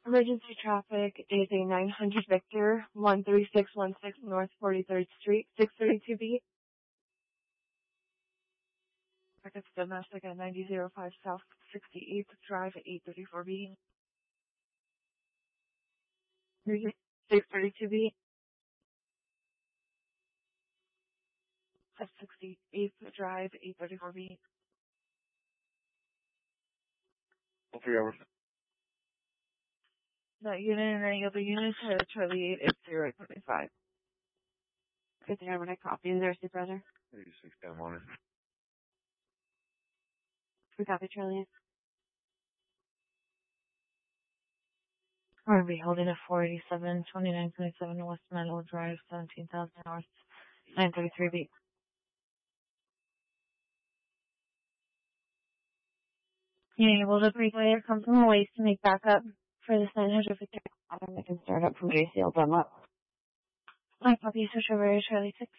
Emergency traffic is a 900 Victor, 13616 North 43rd Street, 632B. Packets domestic at 9005 South 68th Drive at 834B. 632B. At 68th Drive, 834B. All 3 hours. That unit and any other units at Charlie 8 is 025. Good thing I would have copy there, brother. 36 down on it. We copy, Charlie. We're going to be holding at 487, 2927 West Meadow Drive, 17,000 North, 933B. Being able to briefly come from a ways to make backup for this 900 Victor. I can start up from JCL Dunlop. My puppy switch over to Charlie 6.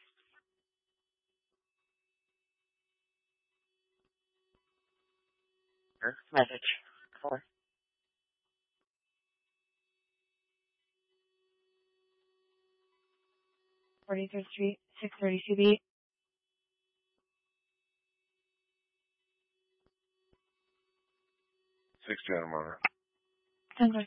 Message 4. Third Street, 632B. Six Chatham on it. 10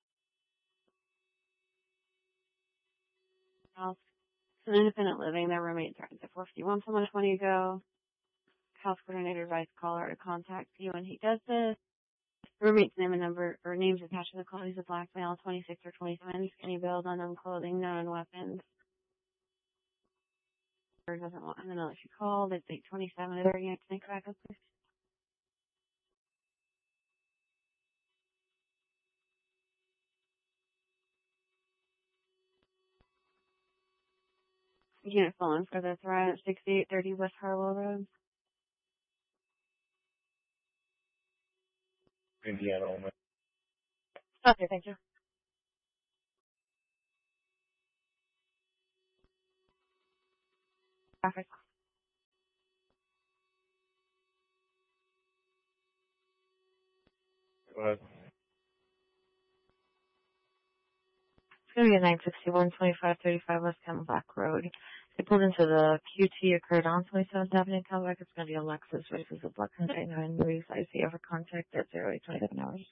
House. It's an independent living. Their roommate threatens it. If you want someone 20 ago, house coordinator advised caller to contact you when he does this. Roommate's name and number, or names attached to the call. He's a black male, 26 or 27, skinny build, unknown clothing, known weapons. Or doesn't want, I don't know if you called. It's 827. Is there a unit to make backup, please? Unit phone for the threat at 6830 West Harlow Road. Indiana only. Okay, thank you. Traffic. Go ahead. It's going to be a 961, 2535 West Camelback Road. They pulled into the QT occurred on 27th Avenue, Camelback. It's going to be a Lexus versus a black container and Louis IC over contact at 0827 hours.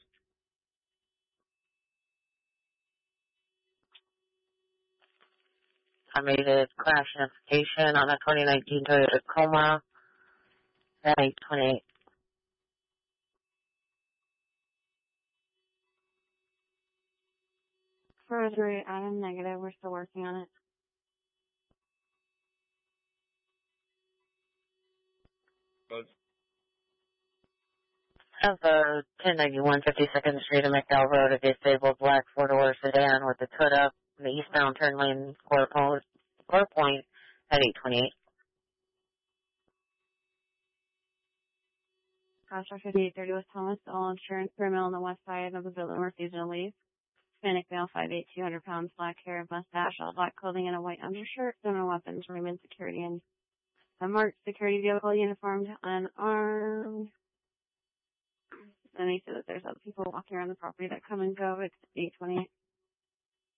I made a crash notification on a 2019 Toyota Tacoma at 828. Further, Adam, negative. We're still working on it. Buzz. Have a 1091 52nd Street of McDowell Road, a disabled black four-door sedan with the hood up in the eastbound turn lane, Core Point at 828. Crosswalk 5830 West Thomas, all insurance criminal on the west side of the building where seasonal leave. Hispanic male, 5'8", 200 pounds, black hair, mustache, all black clothing, and a white undershirt. No weapons, remain security, and a marked security vehicle, uniformed, unarmed. And he said that there's other people walking around the property that come and go. It's 828.